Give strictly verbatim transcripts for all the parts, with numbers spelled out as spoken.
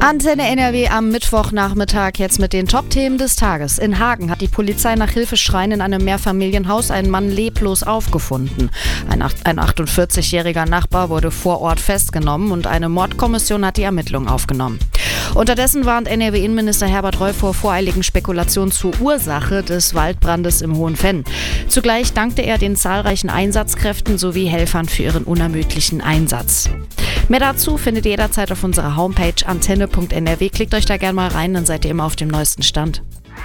Antenne N R W am Mittwochnachmittag jetzt mit den Top-Themen des Tages. In Hagen hat die Polizei nach Hilfeschreien in einem Mehrfamilienhaus einen Mann leblos aufgefunden. Ein achtundvierzigjähriger Nachbar wurde vor Ort festgenommen und eine Mordkommission hat die Ermittlungen aufgenommen. Unterdessen warnt N R W-Innenminister Herbert Reul vor voreiligen Spekulationen zur Ursache des Waldbrandes im Hohenfenn. Zugleich dankte er den zahlreichen Einsatzkräften sowie Helfern für ihren unermüdlichen Einsatz. Mehr dazu findet ihr jederzeit auf unserer Homepage antenne punkt n r w. Klickt euch da gerne mal rein, dann seid ihr immer auf dem neuesten Stand.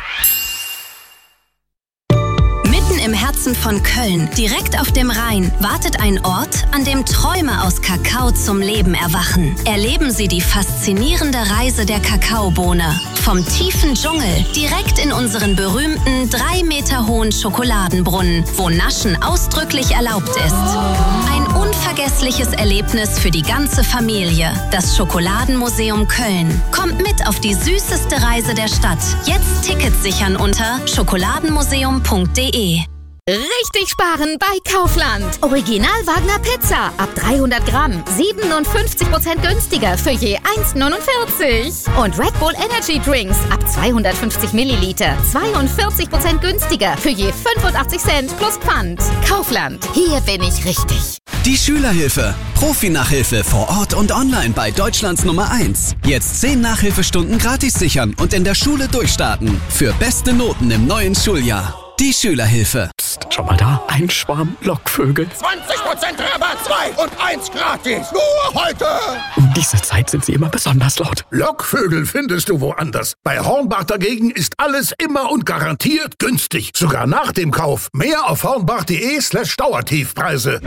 Mitten im Herzen von Köln, direkt auf dem Rhein, wartet ein Ort, an dem Träume aus Kakao zum Leben erwachen. Erleben Sie die faszinierende Reise der Kakaobohne. Vom tiefen Dschungel direkt in unseren berühmten drei Meter hohen Schokoladenbrunnen, wo Naschen ausdrücklich erlaubt ist. Ein unvergessliches Erlebnis für die ganze Familie. Das Schokoladenmuseum Köln. Kommt mit auf die süßeste Reise der Stadt. Jetzt Tickets sichern unter schokoladenmuseum punkt de. Richtig sparen bei Kaufland. Original Wagner Pizza ab dreihundert Gramm, siebenundfünfzig Prozent günstiger für je eins neunundvierzig. Und Red Bull Energy Drinks ab zweihundertfünfzig Milliliter, zweiundvierzig Prozent günstiger für je fünfundachtzig Cent plus Pfand. Kaufland, hier bin ich richtig. Die Schülerhilfe. Profi-Nachhilfe vor Ort und online bei Deutschlands Nummer eins. Jetzt zehn Nachhilfestunden gratis sichern und in der Schule durchstarten. Für beste Noten im neuen Schuljahr. Die Schülerhilfe. Psst, schau mal da. Ein Schwarm Lockvögel. zwanzig Prozent Rabatt, zwei und eins gratis. Nur heute. Um diese Zeit sind sie immer besonders laut. Lockvögel findest du woanders. Bei Hornbach dagegen ist alles immer und garantiert günstig. Sogar nach dem Kauf. Mehr auf hornbach punkt de slash Dauertiefpreise.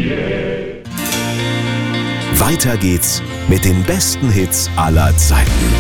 Weiter geht's mit den besten Hits aller Zeiten.